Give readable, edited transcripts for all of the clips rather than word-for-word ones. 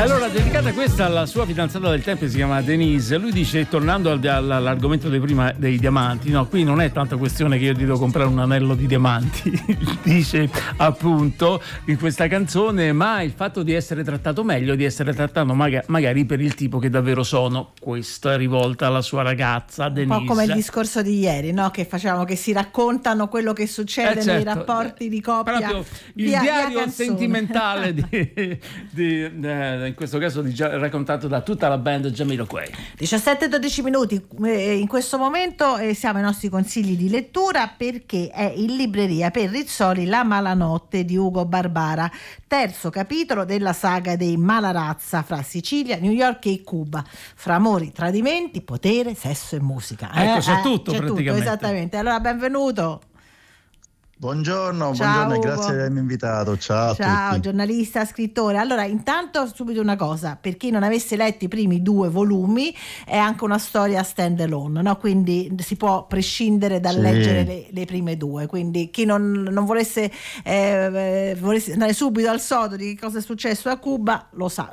Allora, dedicata questa alla sua fidanzata del tempo, si chiama Denise. Lui dice, tornando all'argomento dei diamanti, no, qui non è tanta questione che io ti devo comprare un anello di diamanti, dice appunto in questa canzone, ma il fatto di essere trattato meglio, di essere trattato magari per il tipo che davvero sono. Questa è rivolta alla sua ragazza Denise. Un po' come il discorso di ieri, no? Che facevamo, che si raccontano quello che succede nei rapporti di coppia. Proprio il diario sentimentale in questo caso raccontato da tutta la band Jamiroquai. 17-12 minuti in questo momento, siamo ai nostri consigli di lettura, perché è in libreria per Rizzoli La Malanotte di Ugo Barbara, terzo capitolo della saga dei Malarazza, fra Sicilia, New York e Cuba, fra amori, tradimenti, potere, sesso e musica. Ecco, c'è tutto praticamente. Tutto, esattamente. Allora, benvenuto. Buongiorno, ciao, buongiorno e Ugo. grazie di avermi invitato. Ciao a tutti. Giornalista, scrittore. Allora, intanto subito una cosa, per chi non avesse letto i primi 2 volumi, è anche una storia stand alone, no? Quindi si può prescindere dal leggere le prime 2, quindi chi non volesse andare subito al sodo di cosa è successo a Cuba lo fa.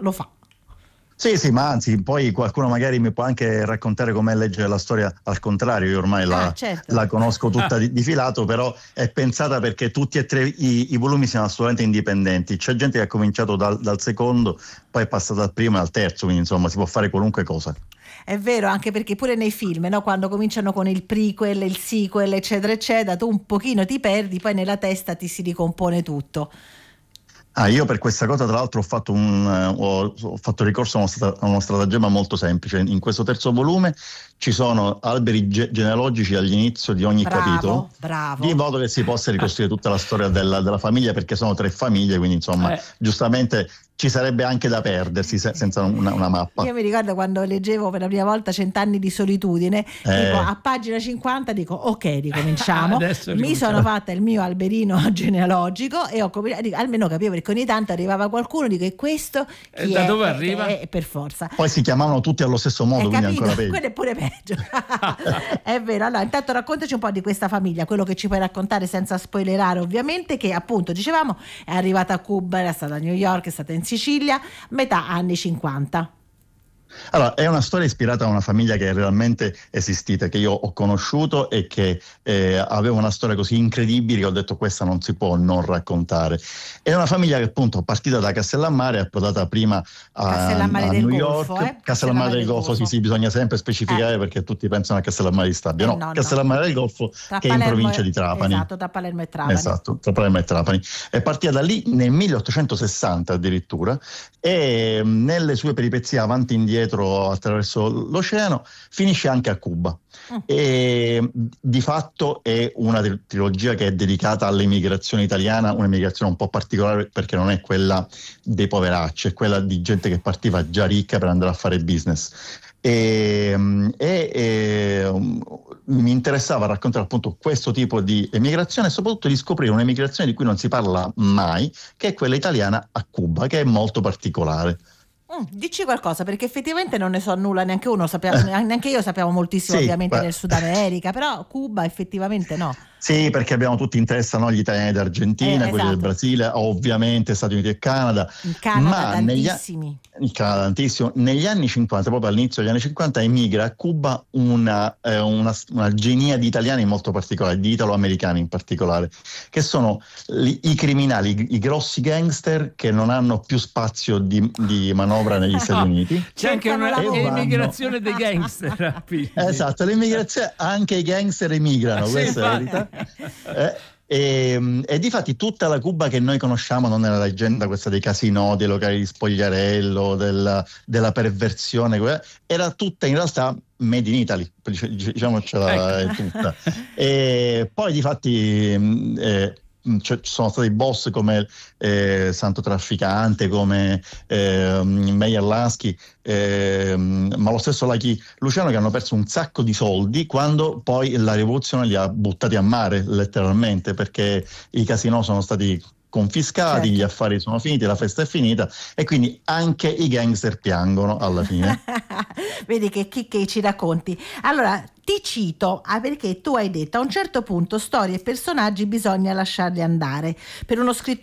Sì, ma anzi, poi qualcuno magari mi può anche raccontare com'è leggere la storia al contrario. Io ormai la conosco tutta di filato, però è pensata perché tutti e 3 i volumi siano assolutamente indipendenti. C'è gente che ha cominciato dal secondo, poi è passata al primo e al terzo, quindi insomma si può fare qualunque cosa. È vero, anche perché pure nei film, no? Quando cominciano con il prequel, il sequel, eccetera, eccetera, tu un pochino ti perdi, poi nella testa ti si ricompone tutto. Io per questa cosa tra l'altro ho fatto ricorso a uno stratagemma molto semplice. In questo terzo volume ci sono alberi genealogici all'inizio di ogni capitolo, di modo che si possa ricostruire tutta la storia della famiglia, perché sono 3 famiglie, quindi insomma giustamente ci sarebbe anche da perdersi senza una mappa. Io mi ricordo quando leggevo per la prima volta 100 anni di solitudine, dico, a pagina 50 dico ok, ricominciamo. Mi sono fatta il mio alberino genealogico e ho cominciato, almeno capivo, perché ogni tanto arrivava qualcuno, dico, e questo chi da è? dove arriva? Per forza. Poi si chiamavano tutti allo stesso modo, quindi ancora peggio. Quello è pure peggio. È vero. Allora, intanto raccontaci un po' di questa famiglia, quello che ci puoi raccontare senza spoilerare, ovviamente, che appunto dicevamo è arrivata a Cuba, era stata a New York, è stata in Sicilia, metà anni 50. Allora, è una storia ispirata a una famiglia che è realmente esistita, che io ho conosciuto e che aveva una storia così incredibile che ho detto questa non si può non raccontare. È una famiglia che appunto partita da Castellammare è approdata prima a New York. Castellammare del Golfo, sì, bisogna sempre specificare perché tutti pensano a Castellammare di Stabia. No, Castellammare del Golfo, che è in provincia di Trapani. Esatto, tra Palermo e Trapani. Esatto, tra Palermo e Trapani. È partita da lì nel 1860 addirittura, e nelle sue peripezie avanti e indietro attraverso l'oceano finisce anche a Cuba. E di fatto è una trilogia che è dedicata all'emigrazione italiana, un'emigrazione un po' particolare perché non è quella dei poveracci, è quella di gente che partiva già ricca per andare a fare business. E mi interessava raccontare appunto questo tipo di emigrazione e soprattutto di scoprire un'emigrazione di cui non si parla mai, che è quella italiana a Cuba, che è molto particolare. Dici qualcosa, perché effettivamente non ne so nulla, neanche io sappiamo moltissimo ovviamente del Sud America, però Cuba effettivamente no. Sì, perché abbiamo tutti in testa gli italiani d'Argentina, quelli del Brasile, ovviamente Stati Uniti e Canada. Il Canada tantissimi. Il Canada tantissimo. Negli anni 50, proprio all'inizio degli anni 50, emigra a Cuba una genia di italiani molto particolare, di italo-americani in particolare, che sono i criminali, i grossi gangster che non hanno più spazio di manovra negli Stati Uniti. C'è anche un'emigrazione dei gangster. Esatto, l'immigrazione, anche i gangster emigrano, questa è la verità. E difatti tutta la Cuba che noi conosciamo non è la leggenda questa dei casinò, dei locali di spogliarello, della perversione, era tutta in realtà made in Italy, diciamocela tutta. E poi difatti ci sono stati boss come Santo Trafficante, come Meyer Lansky, ma lo stesso Lucky Luciano, che hanno perso un sacco di soldi quando poi la rivoluzione li ha buttati a mare letteralmente, perché i casinò sono stati confiscati, gli affari sono finiti, la festa è finita e quindi anche i gangster piangono alla fine. Vedi che ci racconti. Allora ti cito perché tu hai detto a un certo punto storie e personaggi bisogna lasciarli andare. Per uno scrittore